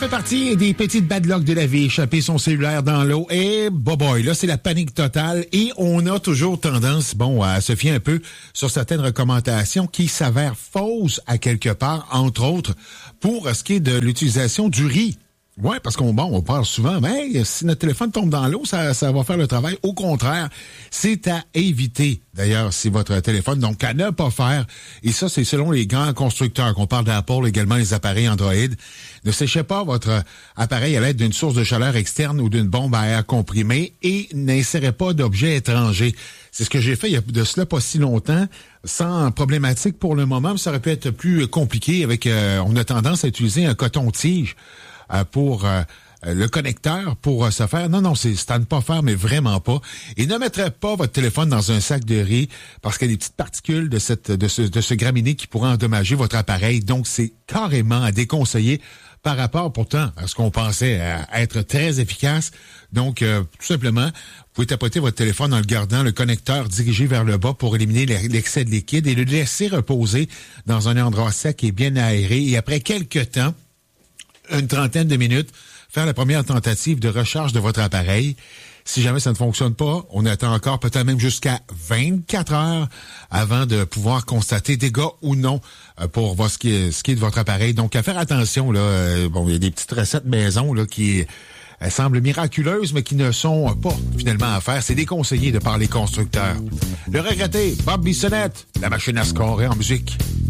Fait partie des petites bad luck de la vie, échapper son cellulaire dans l'eau et boy, là c'est la panique totale et on a toujours tendance, à se fier un peu sur certaines recommandations qui s'avèrent fausses à quelque part, entre autres pour ce qui est de l'utilisation du riz. Ouais, parce on parle souvent, mais si notre téléphone tombe dans l'eau, ça va faire le travail. Au contraire, c'est à éviter. D'ailleurs, si votre téléphone, donc à ne pas faire. Et ça, c'est selon les grands constructeurs, qu'on parle d'Apple, également les appareils Android. Ne séchez pas votre appareil à l'aide d'une source de chaleur externe ou d'une bombe à air comprimé et n'insérez pas d'objets étrangers. C'est ce que j'ai fait il y a de cela pas si longtemps, sans problématique pour le moment, mais ça aurait pu être plus compliqué avec, on a tendance à utiliser un coton-tige pour le connecteur pour se faire. Non, c'est à ne pas faire, mais vraiment pas. Et ne mettrez pas votre téléphone dans un sac de riz parce qu'il y a des petites particules de ce graminé qui pourraient endommager votre appareil. Donc, c'est carrément à déconseiller par rapport, pourtant, à ce qu'on pensait être très efficace. Donc, tout simplement, vous pouvez tapoter votre téléphone en le gardant le connecteur dirigé vers le bas pour éliminer l'excès de liquide et le laisser reposer dans un endroit sec et bien aéré. Et après quelques temps, une trentaine de minutes, faire la première tentative de recharge de votre appareil. Si jamais ça ne fonctionne pas, on attend encore peut-être même jusqu'à 24 heures avant de pouvoir constater dégâts ou non pour ce qui est de votre appareil. Donc, à faire attention, là. Il y a des petites recettes maison là qui semblent miraculeuses, mais qui ne sont pas finalement à faire. C'est déconseillé de par les constructeurs. Le regretté Bob Bissonnette, la machine à scorer en musique.